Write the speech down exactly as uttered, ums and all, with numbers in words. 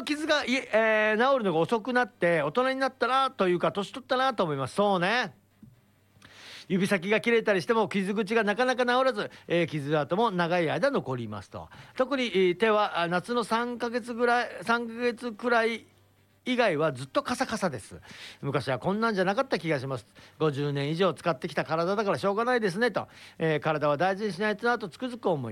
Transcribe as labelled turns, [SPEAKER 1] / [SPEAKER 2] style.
[SPEAKER 1] の傷がい、えー治るのが遅くなって大人になったなというか年取ったなと思います。そうね、指先が切れたりしても傷口がなかなか治らず、えー傷跡も長い間残りますと。特にえー手はあ夏のさんかげつぐらいさんかげつくらい以外はずっとカサカサです。昔はこんなんじゃなかった気がします。ごじゅうねん以上使ってきた体だからしょうがないですねと、えー体は大事にしないとなとつくづく思い